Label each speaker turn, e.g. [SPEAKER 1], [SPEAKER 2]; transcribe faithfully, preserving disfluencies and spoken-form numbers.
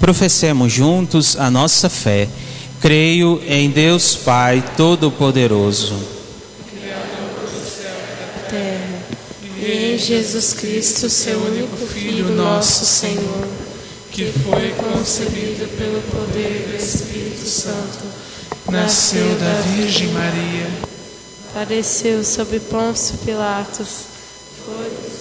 [SPEAKER 1] Professemos juntos a nossa fé. Creio em Deus Pai Todo-Poderoso,
[SPEAKER 2] Criador do céu e da terra, e em Jesus Cristo, seu único Filho, nosso Senhor, que foi concebido pelo poder do Espírito Santo, nasceu da Virgem Maria, padeceu sob Pôncio Pilatos, foi